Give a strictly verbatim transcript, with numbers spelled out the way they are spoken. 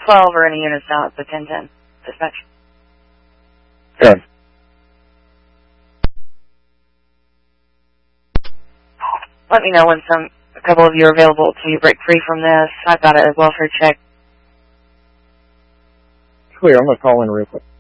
twelve or any units now at the ten ten dispatch. Good. Let me know when some a couple of you are available to break free from this. I've got a welfare check. Clear. I'm going to call in real quick.